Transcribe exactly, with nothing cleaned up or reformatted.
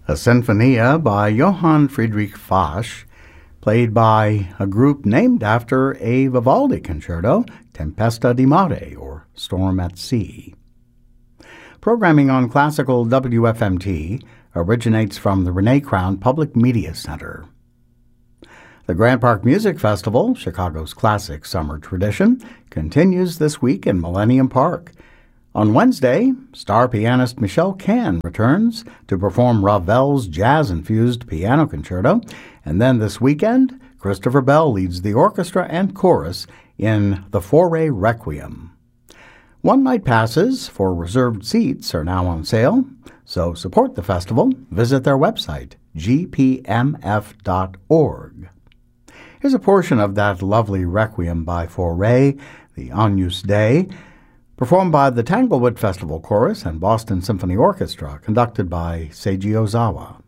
a Sinfonia by Johann Friedrich Fasch, played by a group named after a Vivaldi concerto, Tempesta di Mare, or Storm at Sea. Programming on Classical W F M T originates from the Renee Crown Public Media Center. The Grant Park Music Festival, Chicago's classic summer tradition, continues this week in Millennium Park. On Wednesday, star pianist Michelle Kahn returns to perform Ravel's jazz-infused piano concerto, and then this weekend, Christopher Bell leads the orchestra and chorus in the Fauré Requiem. One-night passes for reserved seats are now on sale, so support the festival. Visit their website, g p m f dot org. Here's a portion of that lovely Requiem by Fauré, the Agnus Dei, performed by the Tanglewood Festival Chorus and Boston Symphony Orchestra, conducted by Seiji Ozawa.